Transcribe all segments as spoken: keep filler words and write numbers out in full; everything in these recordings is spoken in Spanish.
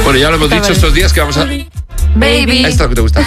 Bueno, ya lo hemos dicho estos días que vamos a... Baby. ¿Esto es lo que te gusta?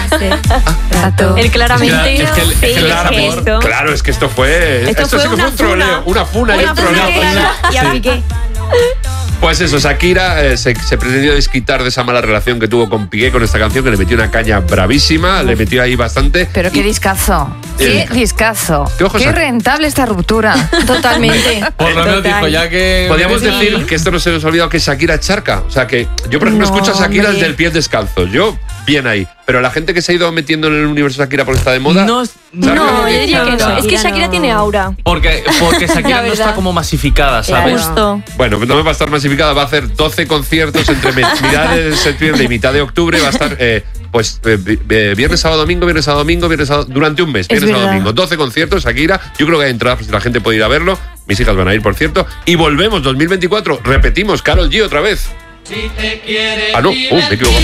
Ah. El claramente. Es que, es que, es que Sí, claro, es que esto- claro, es que esto fue... Esto Esto, fue sí que una fue un troleo. funa. Una funa y Una un troleo. funa y a Piqué. Pues eso, Shakira eh, se, se pretendió desquitar de esa mala relación que tuvo con Piqué con esta canción, que le metió una caña bravísima, le metió ahí bastante. Pero qué discazo. Qué El- discazo. ¿Qué ojos Qué saca? rentable esta ruptura. Totalmente. Por lo menos Total. dijo, ya que... Podríamos Sí. decir que esto no se nos ha olvidado que Shakira es charca. O sea que yo, por ejemplo, No, escucho a Shakira hombre. desde el pie descalzo. Yo, bien ahí. Pero la gente que se ha ido metiendo en el universo Shakira porque está de moda. No, ¿sabes No, lo que yo digo? diría que no. Shakira Es que Shakira no. tiene aura. Porque, porque Shakira La no verdad. está como masificada, ¿sabes? Claro. Justo. Bueno, no me va a estar masificada, va a hacer doce conciertos entre me- mitad de septiembre y mitad de octubre. Va a estar, eh, pues, eh, vi- eh, viernes, sábado, domingo, viernes, sábado, domingo, viernes, sábado, durante un mes, viernes, sábado, verdad. domingo. doce conciertos, Shakira. Yo creo que hay entradas, pues la gente puede ir a verlo. Mis hijas van a ir, por cierto. Y volvemos, dos mil veinticuatro. Repetimos, Karol G otra vez. Ah, no, uh, me equivoco.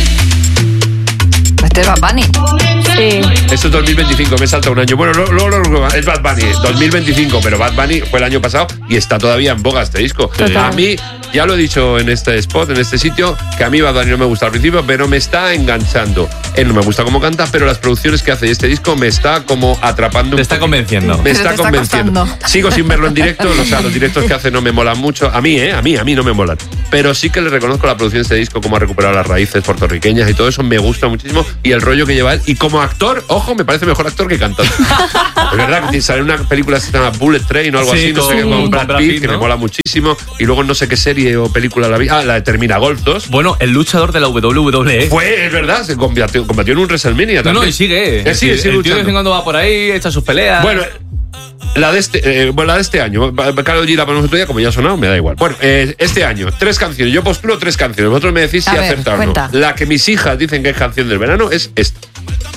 Este es Bad Bunny. Sí. Esto es dos mil veinticinco, me salta un año. Bueno, luego lo, lo- es Bad Bunny, dos mil veinticinco, pero Bad Bunny fue el año pasado y está todavía en boga este disco. Total. A mí, ya lo he dicho en este spot, en este sitio, que a mí Bad Bunny no me gusta al principio, pero me está enganchando. Él no me gusta cómo canta, pero las producciones que hace y este disco me está como atrapando. Te un está poquito. convenciendo. Me Pero está te está convenciendo. costando. Sigo sin verlo en directo, o sea, los directos que hace no me molan mucho. A mí, ¿eh? A mí, a mí no me molan. Pero sí que le reconozco la producción de este disco, cómo ha recuperado las raíces puertorriqueñas y todo eso me gusta muchísimo. Y el rollo que lleva él. Y como actor, ojo, me parece mejor actor que cantante. Es verdad que sale una película que se llama Bullet Train o algo Sí, así, no sé con- qué, con con Brad Brad Pitt, Pitt, que me ¿no? mola muchísimo. Y luego no sé qué serie o película la vi. Ah, la de Termina Golf dos. Bueno, el luchador de la W W E. Fue, es verdad, se combatió, combatió en un WrestleMania No, también. no, y sigue. Eh, sigue, el sigue tío de vez en luchando. cuando va por ahí, echa sus peleas. Bueno, la de este, eh, bueno, la de este año. Karol G la ponemos otro día, como ya ha sonado, me da igual. Bueno, eh, este año, tres canciones. Yo postulo tres canciones. Vosotros me decís si A ver, acertar o no. cuenta. La que mis hijas dicen que es canción del verano es esta.